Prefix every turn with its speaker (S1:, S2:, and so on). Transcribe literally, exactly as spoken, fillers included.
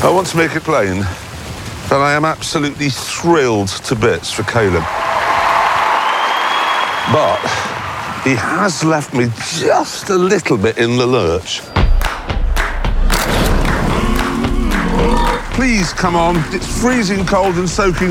S1: I want to make it plain that I am absolutely thrilled to bits for Caleb. But he has left me just a little bit in the lurch. Please, come on. It's freezing cold and soaking